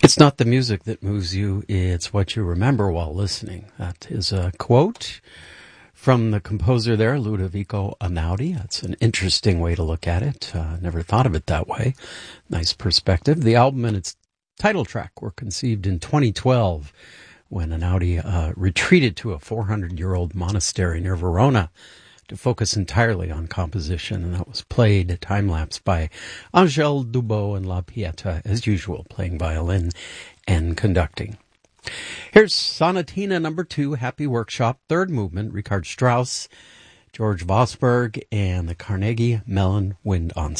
It's not the music that moves you, it's what you remember while listening. That is a quote from the composer there, Ludovico Einaudi. That's an interesting way to look at it. Never thought of it that way. Nice perspective. The album and its title track were conceived in 2012 when Einaudi retreated to a 400-year-old monastery near Verona to focus entirely on composition, and that was played time-lapse by Angèle Dubot and La Pieta, as usual, playing violin and conducting. Here's Sonatina No. 2, Happy Workshop, third movement, Richard Strauss, George Vosburgh, and the Carnegie Mellon Wind Ensemble.